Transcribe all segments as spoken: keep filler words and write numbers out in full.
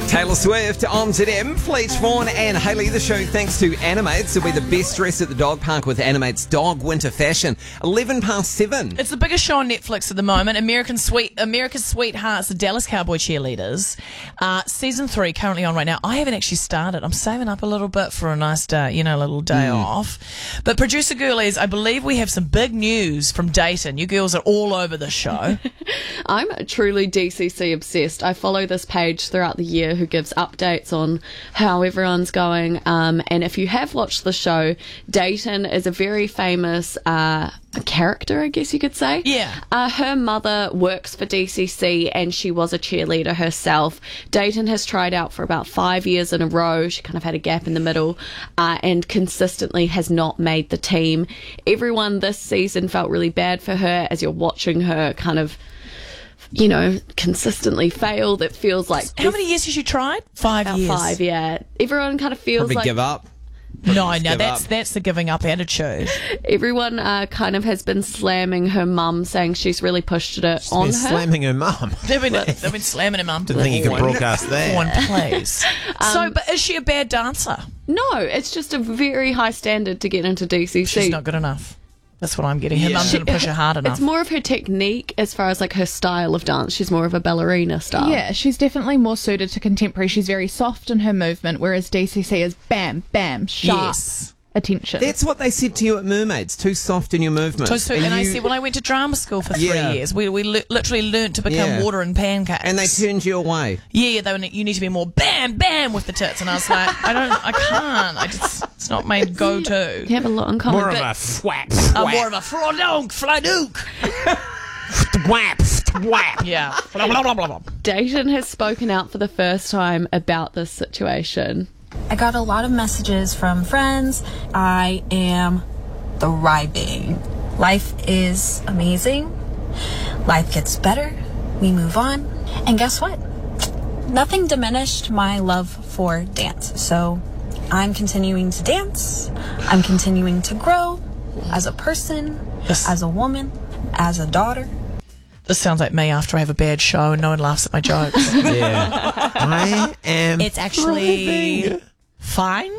Taylor Swift, on to them. Fleet Vaughan and Hayley, the show thanks to Animates. It'll be the best dress at the dog park with Animates Dog Winter Fashion. eleven past seven. It's the biggest show on Netflix at the moment. American Sweet, America's Sweethearts, the Dallas Cowboy Cheerleaders. Uh, season three currently on right now. I haven't actually started. I'm saving up a little bit for a nice day, you know, a little day mm. off. But producer girlies, I believe we have some big news from Dayton. You girls are all over this show. I'm truly D C C obsessed. I follow this page throughout the year who gives updates on how everyone's going. Um, and if you have watched the show, Dayton is a very famous uh, character, I guess you could say. Yeah. Uh, her mother works for D C C and she was a cheerleader herself. Dayton has tried out for about five years in a row. She kind of had a gap in the middle uh, and consistently has not made the team. Everyone this season felt really bad for her as you're watching her kind of, you know, consistently failed. It feels like... How many years has she tried? Five about years. Five, yeah. Everyone kind of feels Probably like... give up. No, no, give that's up. that's the giving up attitude. Everyone uh, kind of has been slamming her mum, saying she's really pushed it She's on been her. slamming her mum. They've been, they've been slamming her mum to Didn't the think you could horn. broadcast that. Horn, please. so, but is she a bad dancer? No, it's just a very high standard to get into D C C. She's not good enough. That's what I'm getting. Her Yeah. mum didn't push her hard enough. It's more of her technique as far as like her style of dance. She's more of a ballerina style. Yeah, she's definitely more suited to contemporary. She's very soft in her movement, whereas D C C is bam, bam, sharp. Yes. Attention. That's what they said to you at Mermaids. Too soft in your movements. So, so, and, And I you- said, well, I went to drama school for three Yeah. years. We we li- literally learnt to become Yeah. water and pancakes. And they turned you away. Yeah, yeah, they were, you need to be more bam, bam with the tits. And I was like, I don't, I can't. I just, it's not my go-to. You have a lot in common. More of but a thwap, I'm thwap, more of a flodonk, fladook. thwap, thwap. Yeah. Dayton has spoken out for the first time about this situation. I got a lot of messages from friends. I am thriving. Life is amazing. Life gets better. We move on. And guess what? Nothing diminished my love for dance. So I'm continuing to dance. I'm continuing to grow as a person, This- as a woman, as a daughter. This sounds like me after I have a bad show and no one laughs at my jokes. Yeah. I am. It's actually fine.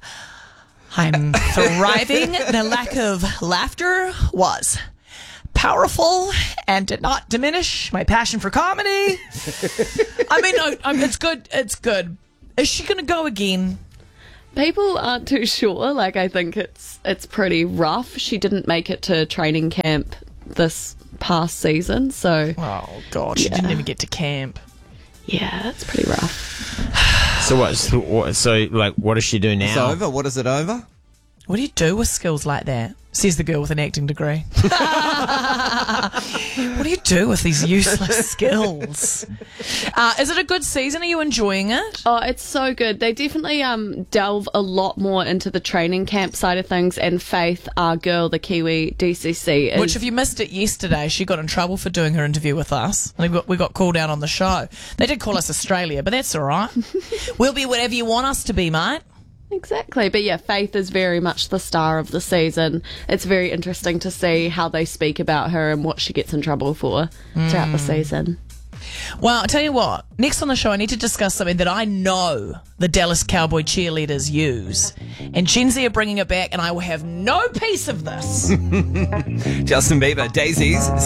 I'm thriving. The lack of laughter was powerful and did not diminish my passion for comedy. I mean, no, I mean, it's good. It's good. Is she going to go again? People aren't too sure. Like, I think it's it's pretty rough. She didn't make it to training camp this past season, so Oh, God. She Yeah. didn't even get to camp. yeah, it's pretty rough. So what? So, what- so like, what does she do now? It's over. What is it over? What do you do with skills like that? Says the girl with an acting degree. What do you do with these useless skills? Uh, is it a good season? Are you enjoying it? Oh, it's so good. They definitely um delve a lot more into the training camp side of things, and Faith, our girl, the Kiwi D C C, is, Which, if you missed it yesterday, she got in trouble for doing her interview with us. And we got, we got called out on the show. They did call us Australia, but that's all right. We'll be whatever you want us to be, mate. Exactly. But yeah, Faith is very much the star of the season. It's very interesting to see how they speak about her and what she gets in trouble for throughout the season. Well, I'll tell you what. Next on the show, I need to discuss something that I know the Dallas Cowboy cheerleaders use. And Gen Z are bringing it back, and I will have no piece of this. Justin Bieber, Daisies.